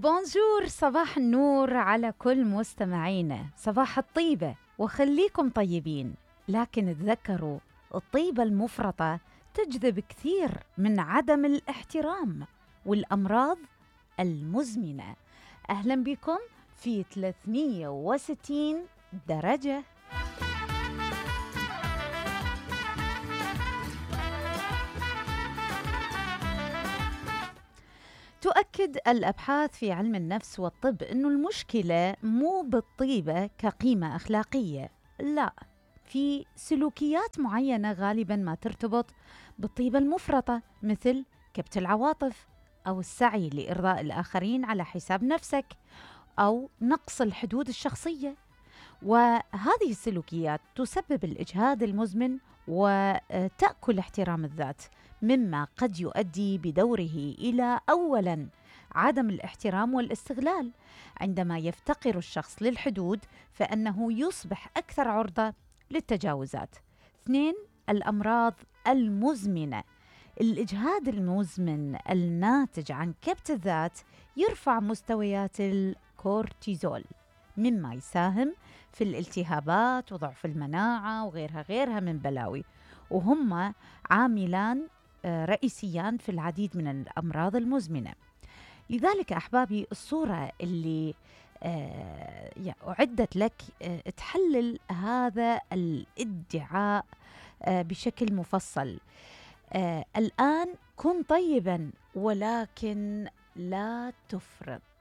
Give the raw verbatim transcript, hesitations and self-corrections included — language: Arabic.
بونجور، صباح النور على كل مستمعينا، صباح الطيبة وخليكم طيبين. لكن تذكروا الطيبة المفرطة تجذب كثير من عدم الاحترام والأمراض المزمنة. أهلا بكم في ثلاثمية وستين درجة. تؤكد الأبحاث في علم النفس والطب أن المشكلة مو بالطيبة كقيمة أخلاقية، لا، في سلوكيات معينة غالباً ما ترتبط بالطيبة المفرطة، مثل كبت العواطف أو السعي لإرضاء الآخرين على حساب نفسك أو نقص الحدود الشخصية. وهذه السلوكيات تسبب الإجهاد المزمن وتأكل احترام الذات، مما قد يؤدي بدوره إلى أولاً عدم الاحترام والاستغلال. عندما يفتقر الشخص للحدود فإنه يصبح أكثر عرضة للتجاوزات. اثنين، الأمراض المزمنة. الإجهاد المزمن الناتج عن كبت الذات يرفع مستويات الكورتيزول، مما يساهم في الالتهابات وضعف المناعة وغيرها غيرها من بلاوي، وهم عاملان رئيسيان في العديد من الأمراض المزمنة. لذلك أحبابي، الصورة اللي أعدت لك تحلل هذا الادعاء بشكل مفصل. الآن كن طيبا ولكن لا تفرط.